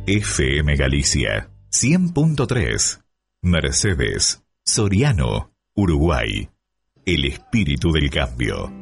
FM Galicia 100.3. Mercedes, Soriano, Uruguay. El espíritu del cambio.